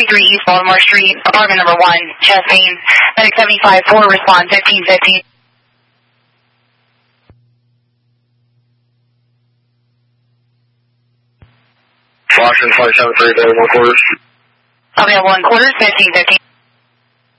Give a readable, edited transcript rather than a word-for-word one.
33 East Baltimore Street, apartment number 1, chest pain. Medic 75-4, respond 1515. Washington 573, available quarters. Available in quarters, 1515.